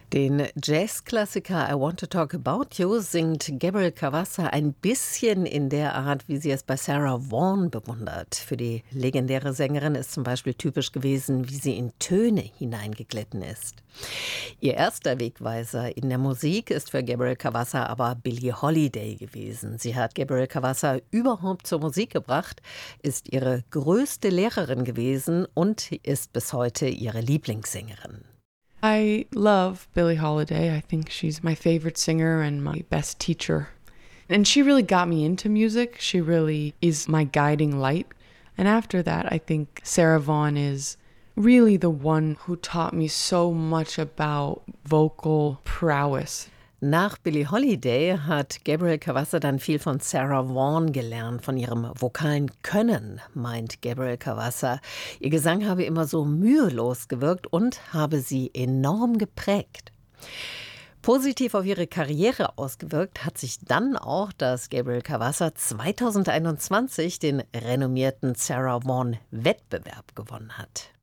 Den Jazzklassiker I Want to Talk About You singt Gabriel Cavanza ein bisschen in der Art, wie sie es bei Sarah Vaughan bewundert. Für die legendäre Sängerin ist zum Beispiel typisch gewesen, wie sie in Töne hineingeglitten ist. Ihr erster Wegweiser in der Musik ist für Gabriel Cavanza aber Billie Holiday gewesen. Sie hat Gabriel Cavanza überhaupt zur Musik gebracht, ist ihre größte Lehrerin gewesen und ist bis heute ihre Lieblingssängerin. I love Billie Holiday. I think she's my favorite singer and my best teacher. And she really got me into music. She really is my guiding light. And after that, I think Sarah Vaughan is really the one who taught me so much about vocal prowess. Nach Billie Holiday hat Gabriel Cavanza dann viel von Sarah Vaughan gelernt, von ihrem vokalen Können, meint Gabriel Cavanza. Ihr Gesang habe immer so mühelos gewirkt und habe sie enorm geprägt. Positiv auf ihre Karriere ausgewirkt hat sich dann auch, dass Gabriel Cavanza 2021 den renommierten Sarah Vaughan Wettbewerb gewonnen hat.